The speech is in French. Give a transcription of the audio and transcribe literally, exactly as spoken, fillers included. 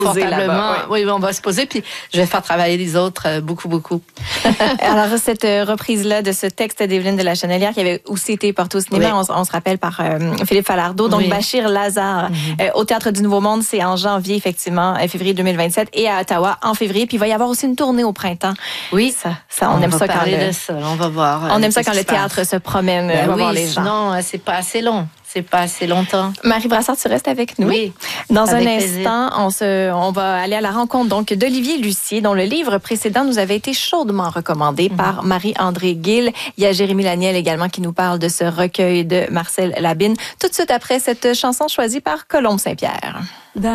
confortablement. Oui. oui, on va se poser, puis je vais faire travailler les autres euh, beaucoup, beaucoup. Alors, cette reprise-là de ce texte d'Evelyne de la Chenelière, qui avait aussi été porté au cinéma, oui. on, on se rappelle, par euh, Philippe Falardeau. Donc, oui. Bachir Lazare, mm-hmm. euh, au Théâtre du Nouveau Monde, c'est en janvier, effectivement, février deux mille vingt-sept, et à Ottawa, en février. Puis, il va y avoir aussi une tournée au printemps. Oui. Ça, ça on, on aime va ça parler quand le, de ça. On va voir. On aime ça quand le théâtre se promène, ben va oui, voir les gens. Non, c'est pas assez long. C'est pas assez longtemps. Marie Brassard, tu restes avec nous. Oui. Dans un plaisir. instant, on, se, on va aller à la rencontre donc d'Olivier Lucier, dont le livre précédent nous avait été chaudement recommandé mm-hmm. par Marie-André Gill. Il y a Jérémy Laniel également qui nous parle de ce recueil de Marcel Labine. Tout de suite après cette chanson choisie par Colombe Saint-Pierre.